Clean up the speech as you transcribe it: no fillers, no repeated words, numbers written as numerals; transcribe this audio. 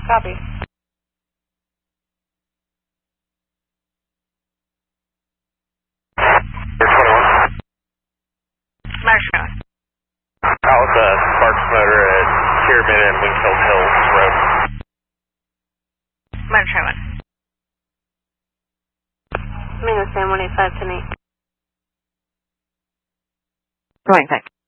Copy. Marshman. Out Sparks Motor at Pyramid and Wingfield Hills Road. Marshman. Minus 185 to me. Going back.